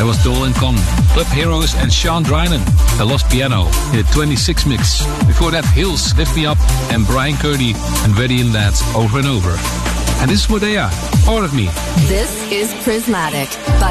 That was Dolan Con, Club Heroes and Sean Drynan, The Lost Piano, in the 26 mix. Before that, Hills, Lift Me Up, and Brian Kearney and Ready and Lads, Over and Over. And this is what they are, Part of Me. This is Prismatic by